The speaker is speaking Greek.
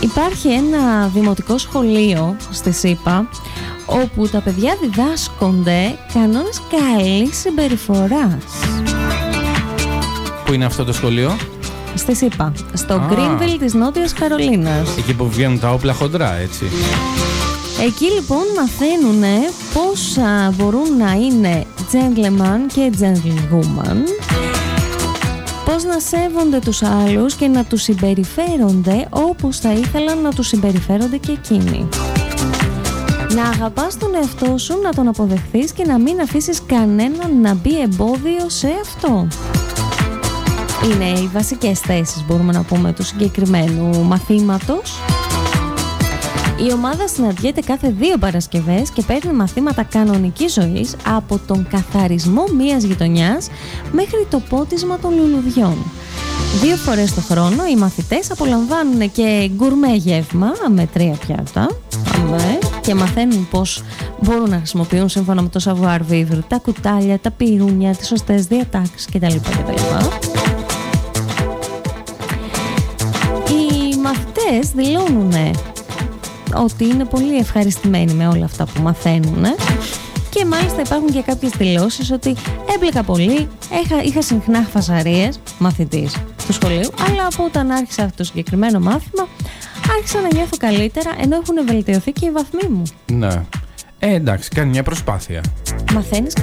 Υπάρχει ένα δημοτικό σχολείο στη ΣΥΠΑ όπου τα παιδιά διδάσκονται κανόνες καλής συμπεριφοράς. Πού είναι αυτό το σχολείο? Στη ΣΥΠΑ, στο Greenville της Νότιας Καρολίνας. Εκεί που βγαίνουν τα όπλα χοντρά, έτσι. Εκεί λοιπόν μαθαίνουν πώς μπορούν να είναι gentleman και gentlewoman, πώς να σέβονται τους άλλους και να τους συμπεριφέρονται όπως θα ήθελαν να τους συμπεριφέρονται και εκείνοι. Να αγαπάς τον εαυτό σου, να τον αποδεχθείς και να μην αφήσεις κανέναν να μπει εμπόδιο σε αυτό. Είναι οι βασικές θέσεις, μπορούμε να πούμε, του συγκεκριμένου μαθήματος. Η ομάδα συναντιέται κάθε 2 Παρασκευές και παίρνει μαθήματα κανονικής ζωής, από τον καθαρισμό μιας γειτονιάς μέχρι το πότισμα των λουλουδιών. 2 φορές το χρόνο οι μαθητές απολαμβάνουν και γκουρμέ γεύμα με 3 πιάτα και μαθαίνουν πώς μπορούν να χρησιμοποιούν σύμφωνα με το savoir vivre τα κουτάλια, τα πυρούνια, τις σωστές διατάξεις κτλ. Οι μαθητές δηλώνουν ότι είναι πολύ ευχαριστημένοι με όλα αυτά που μαθαίνουν και μάλιστα υπάρχουν και κάποιες δηλώσεις ότι έμπλεκα πολύ, είχα συχνά φασαρίες, μαθητής του σχολείου, αλλά από όταν άρχισα αυτό το συγκεκριμένο μάθημα άρχισα να νιώθω καλύτερα, ενώ έχουν βελτιωθεί και οι βαθμοί μου. Ναι. Εντάξει, κάνει μια προσπάθεια. Μαθαίνεις